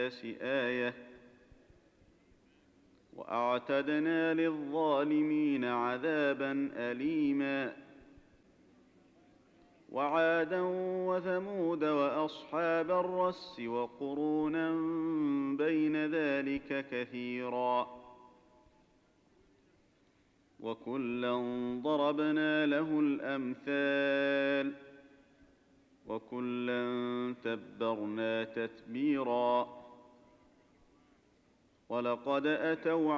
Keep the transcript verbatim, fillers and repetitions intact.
الناس آية وأعتدنا للظالمين عذابا أليما وعادا وثمود وأصحاب الرس وقرونا بين ذلك كثيرا وكلا ضربنا له الأمثال وكلا تبرنا تتبيرا ولقد أتوا